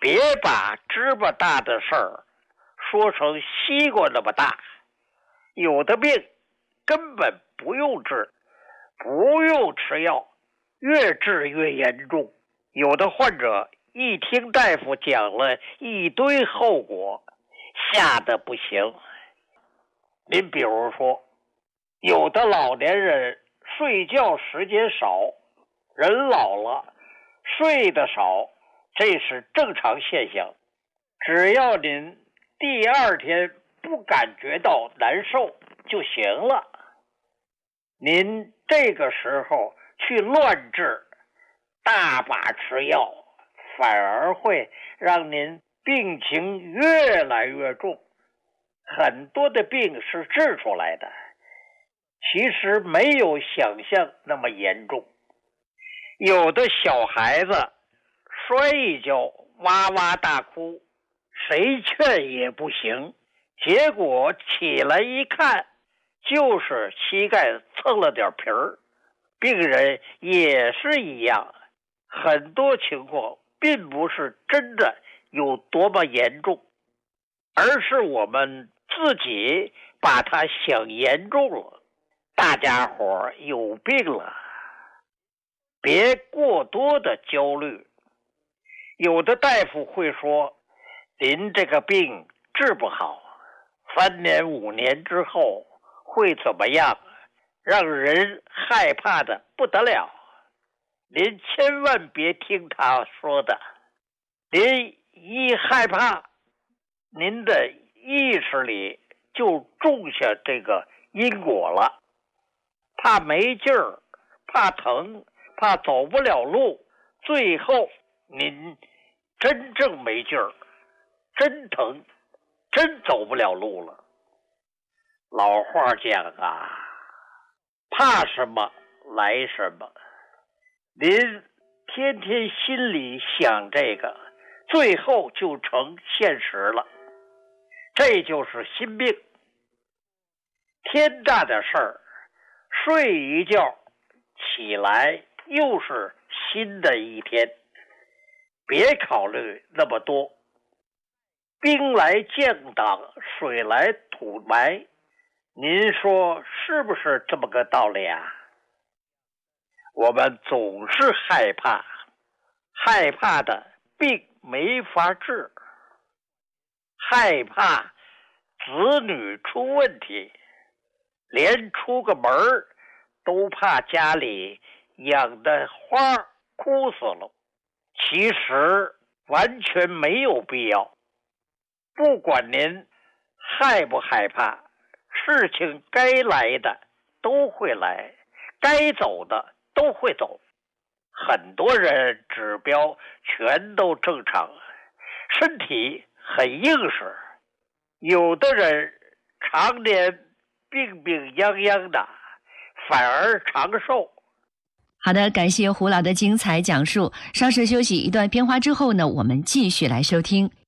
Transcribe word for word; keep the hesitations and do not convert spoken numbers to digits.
别把芝麻大的事儿说成西瓜那么大。有的病根本不用治，不用吃药，越治越严重。有的患者一听大夫讲了一堆后果，吓得不行。您比如说，有的老年人睡觉时间少，人老了睡得少，这是正常现象。只要您第二天不感觉到难受就行了。您这个时候去乱治，大把吃药，反而会让您病情越来越重。很多的病是治出来的，其实没有想象那么严重。有的小孩子摔一跤哇哇大哭，谁劝也不行，结果起来一看，就是膝盖蹭了点皮儿。病人也是一样，很多情况并不是真的有多么严重，而是我们自己把它想严重了。大家伙有病了，别过多的焦虑。有的大夫会说，您这个病治不好，三年五年之后会怎么样，让人害怕的不得了。您千万别听他说的，您一害怕，您的意识里就种下这个因果了，怕没劲儿，怕疼，怕走不了路，最后您真正没劲儿，真疼，真走不了路了。老话讲啊，怕什么来什么。您天天心里想这个，最后就成现实了。这就是心病。天大的事儿，睡一觉起来又是新的一天。别考虑那么多，兵来将挡，水来土埋，您说是不是这么个道理啊？我们总是害怕，害怕的病没法治，害怕子女出问题，连出个门都怕家里养的花枯死了。其实完全没有必要。不管您害不害怕，事情该来的都会来，该走的都会走。很多人指标全都正常，身体很硬实。有的人常年病病殃殃的，反而长寿。 好的，感谢胡老的精彩讲述。稍事休息一段片花之后呢，我们继续来收听